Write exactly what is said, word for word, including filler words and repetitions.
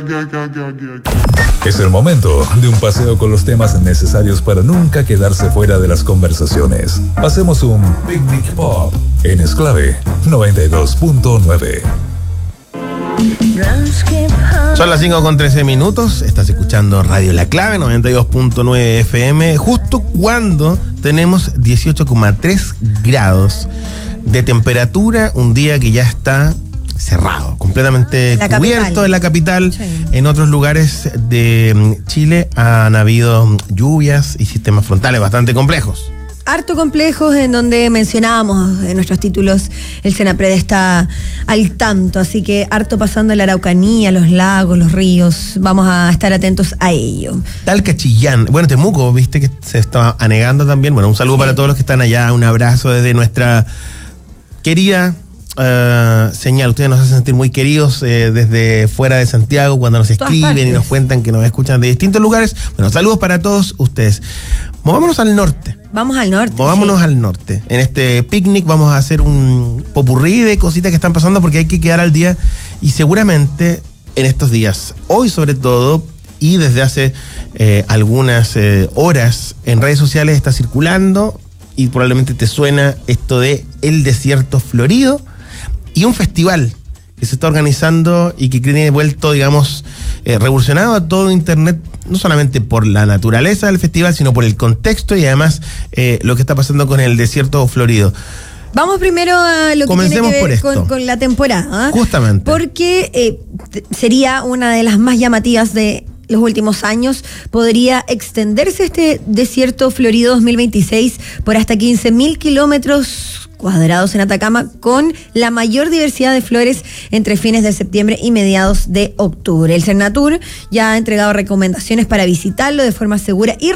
Es el momento de un paseo con los temas necesarios para nunca quedarse fuera de las conversaciones. Hacemos un Picnic Pop en Esclave noventa y dos punto nueve. Son las cinco con trece minutos. Estás escuchando Radio La Clave noventa y dos punto nueve F M, justo cuando tenemos dieciocho coma tres grados de temperatura, un día que ya está cerrado, completamente la cubierto capital. en la capital. Sí. En otros lugares de Chile han habido lluvias y sistemas frontales bastante complejos. Harto complejos, en donde mencionábamos en nuestros títulos, el Senapred está al tanto, así que harto pasando en la Araucanía, los lagos, los ríos, vamos a estar atentos a ello. Talca, Chillán, bueno, Temuco, viste que se estaba anegando también. Bueno, un saludo sí. para todos los que están allá, un abrazo desde nuestra querida Uh, señal. Ustedes nos hacen sentir muy queridos eh, desde fuera de Santiago, cuando nos escriben y nos cuentan que nos escuchan de distintos lugares. Bueno, saludos para todos ustedes. Movámonos al norte. Vamos al norte. Movámonos sí. al norte. En este picnic vamos a hacer un popurrí de cositas que están pasando, porque hay que quedar al día, y seguramente en estos días, hoy sobre todo, y desde hace eh, algunas eh, horas en redes sociales está circulando, y probablemente te suena esto de El Desierto Florido, y un festival que se está organizando y que tiene vuelto, digamos, eh, revolucionado a todo Internet, no solamente por la naturaleza del festival, sino por el contexto y además eh, lo que está pasando con el Desierto Florido. Vamos primero a lo que Comencemos tiene que ver por esto. Con, con la temporada. ¿eh? Justamente. Porque eh, t- sería una de las más llamativas de los últimos años. Podría extenderse este Desierto Florido dos mil veintiséis por hasta quince mil kilómetros cuadrados en Atacama, con la mayor diversidad de flores entre fines de septiembre y mediados de octubre. El Senatur ya ha entregado recomendaciones para visitarlo de forma segura y